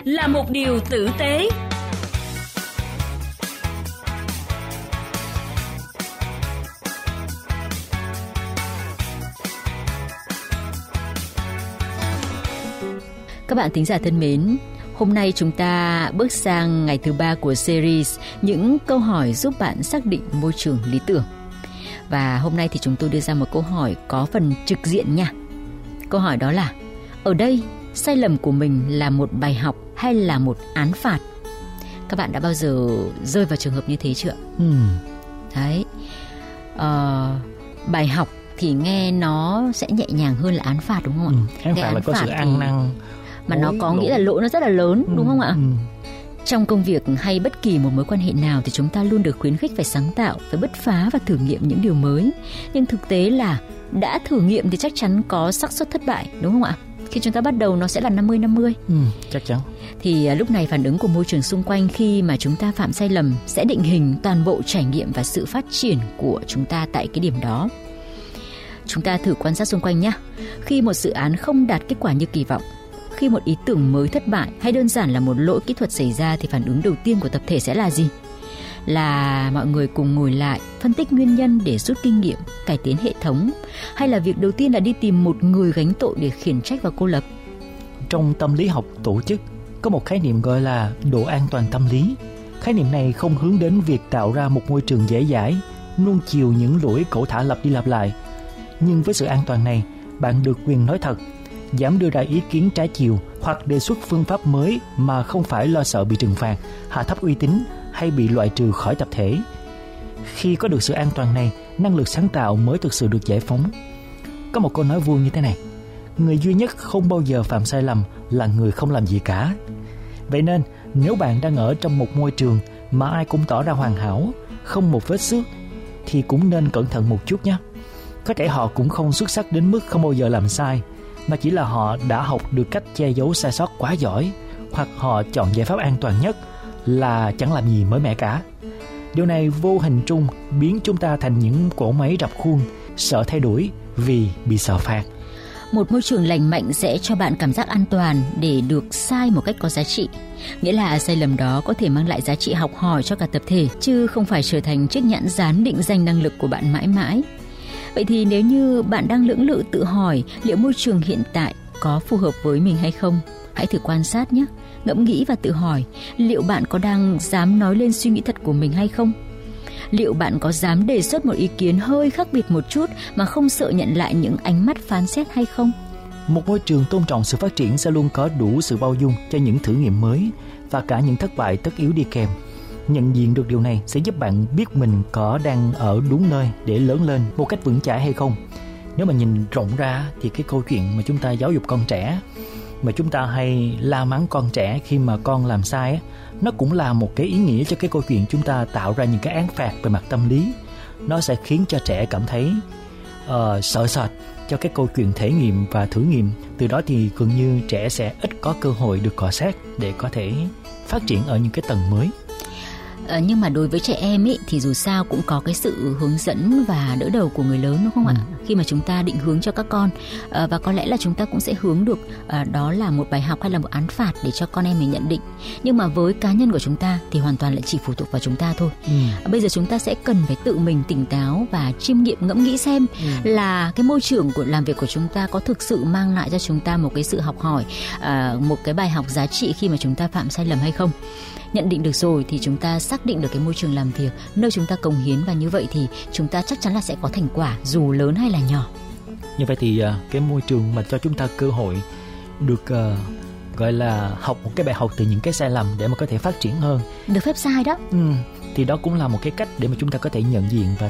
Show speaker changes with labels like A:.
A: là một điều tử tế.
B: Các bạn thính giả thân mến, hôm nay chúng ta bước sang ngày thứ 3 của series những câu hỏi giúp bạn xác định môi trường lý tưởng. Và hôm nay thì chúng tôi đưa ra một câu hỏi có phần trực diện nha. Câu hỏi đó là: ở đây, sai lầm của mình là một bài học hay là một án phạt? Các bạn đã bao giờ rơi vào trường hợp như thế chưa? Đấy. Bài học thì nghe nó sẽ nhẹ nhàng hơn là án phạt, đúng không ạ?
C: Án phạt là có sự ăn năn,
B: mà nó có nghĩa là lỗi nó rất là lớn, đúng không ạ? Trong công việc hay bất kỳ một mối quan hệ nào thì chúng ta luôn được khuyến khích phải sáng tạo, phải bứt phá và thử nghiệm những điều mới. Nhưng thực tế là đã thử nghiệm thì chắc chắn có xác suất thất bại, đúng không ạ? Khi chúng ta bắt đầu nó sẽ là 50-50.
C: Chắc chắn.
B: Thì lúc này phản ứng của môi trường xung quanh khi mà chúng ta phạm sai lầm sẽ định hình toàn bộ trải nghiệm và sự phát triển của chúng ta tại cái điểm đó. Chúng ta thử quan sát xung quanh nhé. Khi một dự án không đạt kết quả như kỳ vọng, khi một ý tưởng mới thất bại, hay đơn giản là một lỗi kỹ thuật xảy ra, thì phản ứng đầu tiên của tập thể sẽ là gì? Là mọi người cùng ngồi lại, phân tích nguyên nhân để rút kinh nghiệm, cải tiến hệ thống, hay là việc đầu tiên là đi tìm một người gánh tội để khiển trách và cô lập?
C: Trong tâm lý học tổ chức có một khái niệm gọi là độ an toàn tâm lý. Khái niệm này không hướng đến việc tạo ra một môi trường dễ dãi, nuông chiều những lỗi cẩu thả lặp đi lặp lại. Nhưng với sự an toàn này, bạn được quyền nói thật, dám đưa ra ý kiến trái chiều hoặc đề xuất phương pháp mới mà không phải lo sợ bị trừng phạt, hạ thấp uy tín hay bị loại trừ khỏi tập thể. Khi có được sự an toàn này, năng lực sáng tạo mới thực sự được giải phóng. Có một câu nói vui như thế này: người duy nhất không bao giờ phạm sai lầm là người không làm gì cả. Vậy nên, nếu bạn đang ở trong một môi trường mà ai cũng tỏ ra hoàn hảo, không một vết xước, thì cũng nên cẩn thận một chút nhé. Có thể họ cũng không xuất sắc đến mức không bao giờ làm sai, mà chỉ là họ đã học được cách che giấu sai sót quá giỏi, hoặc họ chọn giải pháp an toàn nhất là chẳng làm gì mới mẻ cả. Điều này vô hình trung biến chúng ta thành những cỗ máy rập khuôn, sợ thay đổi vì bị sợ phạt.
B: Một môi trường lành mạnh sẽ cho bạn cảm giác an toàn để được sai một cách có giá trị. Nghĩa là sai lầm đó có thể mang lại giá trị học hỏi cho cả tập thể, chứ không phải trở thành chiếc nhãn dán định danh năng lực của bạn mãi mãi. Vậy thì nếu như bạn đang lưỡng lự tự hỏi liệu môi trường hiện tại có phù hợp với mình hay không, hãy thử quan sát nhé, ngẫm nghĩ và tự hỏi liệu bạn có đang dám nói lên suy nghĩ thật của mình hay không? Liệu bạn có dám đề xuất một ý kiến hơi khác biệt một chút mà không sợ nhận lại những ánh mắt phán xét hay không?
C: Một môi trường tôn trọng sự phát triển sẽ luôn có đủ sự bao dung cho những thử nghiệm mới và cả những thất bại tất yếu đi kèm. Nhận diện được điều này sẽ giúp bạn biết mình có đang ở đúng nơi để lớn lên một cách vững chãi hay không. Nếu mà nhìn rộng ra thì cái câu chuyện mà chúng ta giáo dục con trẻ, mà chúng ta hay la mắng con trẻ khi mà con làm sai á, nó cũng là một cái ý nghĩa cho cái câu chuyện chúng ta tạo ra những cái án phạt về mặt tâm lý. Nó sẽ khiến cho trẻ cảm thấy sợ sệt cho cái câu chuyện thể nghiệm và thử nghiệm. Từ đó thì gần như trẻ sẽ ít có cơ hội được cọ xát để có thể phát triển ở những cái tầng mới.
B: Nhưng mà đối với trẻ em ấy, thì dù sao cũng có cái sự hướng dẫn và đỡ đầu của người lớn, đúng không ạ? Khi mà chúng ta định hướng cho các con, và có lẽ là chúng ta cũng sẽ hướng được đó là một bài học hay là một án phạt để cho con em mình nhận định. Nhưng mà với cá nhân của chúng ta thì hoàn toàn lại chỉ phụ thuộc vào chúng ta thôi. Bây giờ chúng ta sẽ cần phải tự mình tỉnh táo và chiêm nghiệm, ngẫm nghĩ xem là cái môi trường của làm việc của chúng ta có thực sự mang lại cho chúng ta một cái sự học hỏi, một cái bài học giá trị khi mà chúng ta phạm sai lầm hay không. Nhận định được rồi thì chúng ta xác định được cái môi trường làm việc nơi chúng ta cống hiến, và như vậy thì chúng ta chắc chắn là sẽ có thành quả dù lớn hay là nhỏ.
C: Như vậy thì cái môi trường mà cho chúng ta cơ hội được gọi là học một cái bài học từ những cái sai lầm để mà có thể phát triển hơn,
B: được phép sai đó,
C: thì đó cũng là một cái cách để mà chúng ta có thể nhận diện và